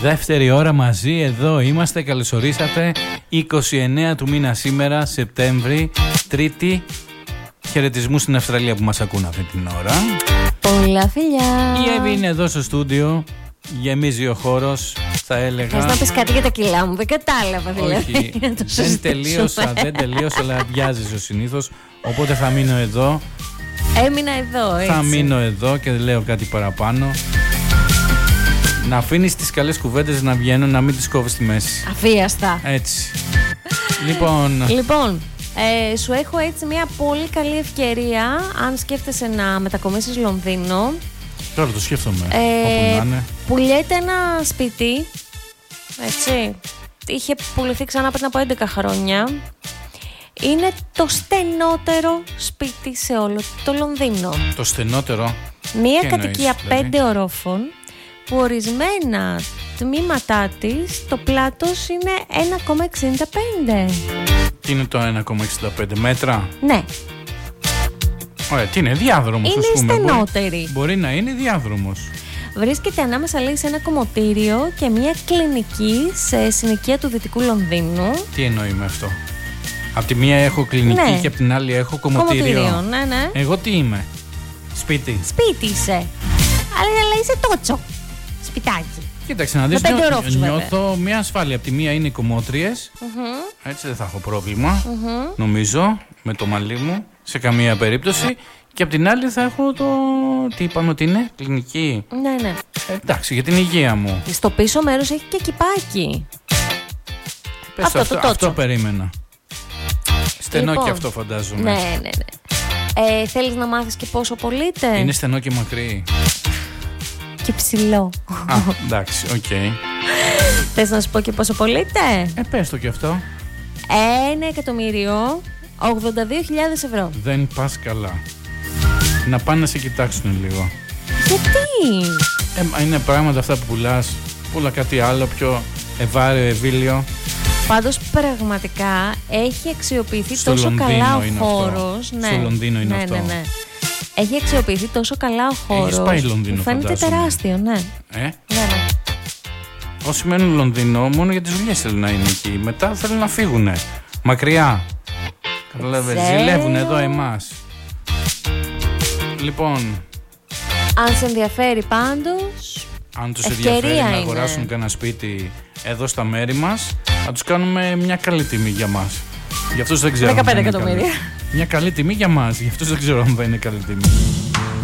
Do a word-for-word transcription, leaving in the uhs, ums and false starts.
Δεύτερη ώρα μαζί εδώ είμαστε, καλωσορίσατε. είκοσι εννέα του μήνα σήμερα, Σεπτέμβρη, Τρίτη. Χαιρετισμού στην Αυστραλία που μας ακούν αυτή την ώρα. Πολλά φιλιά. Η Εύη είναι εδώ στο στούντιο. Γεμίζει ο χώρος, θα έλεγα. Θες να πεις κάτι για τα κιλά μου, δεν κατάλαβα δηλαδή. Όχι, δεν τελείωσα, δεν τελείωσα, αλλά βιάζεις ο συνήθως. Οπότε θα μείνω εδώ. Έμεινα εδώ, έτσι. Θα μείνω εδώ και δεν λέω κάτι παραπάνω. Να αφήνεις τις καλές κουβέντες να βγαίνουν, να μην τις κόβεις στη μέση. Αβίαστα. Έτσι. Λοιπόν, Λοιπόν, ε, σου έχω έτσι μια πολύ καλή ευκαιρία αν σκέφτεσαι να μετακομίσεις Λονδίνο. τώρα το σκέφτομαι, Ε, όπου να είναι. Πουλιέται ένα σπίτι, έτσι, είχε πουληθεί ξανά πριν από έντεκα χρόνια. Είναι το στενότερο σπίτι σε όλο το Λονδίνο. Το στενότερο. Μία Τι κατοικία εννοείς, δηλαδή? πέντε ορόφων που ορισμένα τμήματά της το πλάτος είναι ένα κόμμα εξήντα πέντε. Τι είναι το ένα κόμμα εξήντα πέντε μέτρα? Ναι, Ωραία, τι είναι, διάδρομος, είναι ας πούμε. στενότερη. Μπορεί, μπορεί να είναι διάδρομος. Βρίσκεται ανάμεσα, λέει, σε ένα κομμωτήριο και μια κλινική σε συνοικία του Δυτικού Λονδίνου. Τι εννοεί με αυτό? Απ' τη μία έχω κλινική Ναι. και απ' την άλλη έχω κομμωτήριο. Κομμωτήριο, ναι, ναι. Εγώ τι είμαι? Σπίτι. Σπίτι είσαι. Αλλά, αλλά είσαι τότσο. Σπιτάκι. Κοίταξε να δεις, Με πέντε νιώ- ορόφους, βέβαια. νιώθω μια ασφάλεια. Απ' τη μία είναι οι κομμότριες. Μμμ. Έτσι δεν θα έχω πρόβλημα, Μμμ. νομίζω, με το μαλλί μου, σε καμία περίπτωση. Και απ' την άλλη θα έχω το... Τι είπαμε ότι είναι? Κλινική. Ναι, ναι. Ε, εντάξει, για την υγεία μου. Στο πίσω μέρος έχει και κυπάκι. Πες Αυτό, το, το αυτό, αυτό τότσο. περίμενα. Στενό Λοιπόν, και αυτό φαντάζομαι. Ναι, ναι, ναι. Ε, θέλεις να μάθεις και πόσο πωλείται? Είναι στενό και μακρύ. Και ψηλό. Α, εντάξει, οκ. Θες να σου πω και πόσο πωλείται? Ε, πες το κι αυτό. Ένα εκατομμύριο ογδόντα δύο χιλιάδες ευρώ. Δεν πας καλά. Να πάνε να σε κοιτάξουν λίγο. Γιατί? Ε, μα είναι πράγματα αυτά που πουλάς. Πουλά κάτι άλλο πιο ευάρεο, ευήλιο. Πάντως πραγματικά έχει αξιοποιηθεί Στο τόσο Λονδίνο καλά ο είναι αυτό. χώρος. Ναι. Στο Λονδίνο είναι ναι, αυτό. Ναι, ναι. Έχει αξιοποιηθεί τόσο καλά ο χώρος. πάει Λονδίνο, που φαίνεται φαντάζομαι. τεράστιο, ναι. Ε, Ναι, ναι. όσοι μένουν Λονδίνο μόνο για τις δουλειές θέλουν να είναι εκεί. Μετά θέλουν να φύγουνε. Μακριά. Καταλαβαίνεις, Ξέρω. ζηλεύουν εδώ εμάς. Λοιπόν, Αν σε ενδιαφέρει πάντως, αν τους ευκαιρία ενδιαφέρει να είναι. αγοράσουν κανένα σπίτι εδώ στα μέρη μας, θα τους κάνουμε μια καλή τιμή για μας. Για αυτούς δεν ξέρω. αν δεκαπέντε θα είναι καλή. εκατομμύρια. Μια καλή τιμή για μας. Για αυτούς δεν ξέρω αν θα είναι καλή τιμή.